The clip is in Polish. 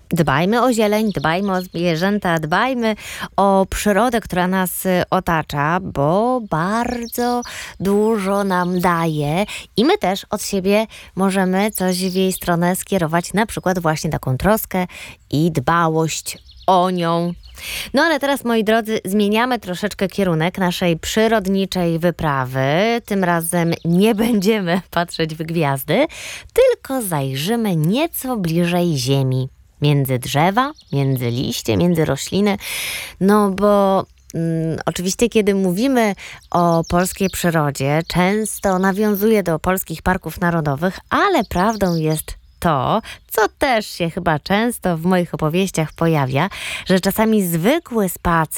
Dbajmy o zieleń, dbajmy o zwierzęta, dbajmy o przyrodę, która nas otacza, bo bardzo dużo nam daje i my też od siebie możemy coś w jej stronę skierować, na przykład właśnie taką troskę i dbałość o nią. No ale teraz, moi drodzy, zmieniamy troszeczkę kierunek naszej przyrodniczej wyprawy. Tym razem nie będziemy patrzeć w gwiazdy, tylko zajrzymy nieco bliżej Ziemi. Między drzewa, między liście, między rośliny. No bo oczywiście, kiedy mówimy o polskiej przyrodzie, często nawiązuje do polskich parków narodowych, ale prawdą jest to, co też się chyba często w moich opowieściach pojawia, że czasami zwykły spacer